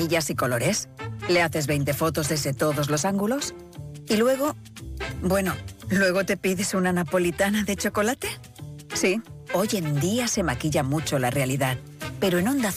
comillas y colores. Le haces 20 fotos desde todos los ángulos. Y luego, luego te pides una napolitana de chocolate. Sí, hoy en día se maquilla mucho la realidad. Pero en Onda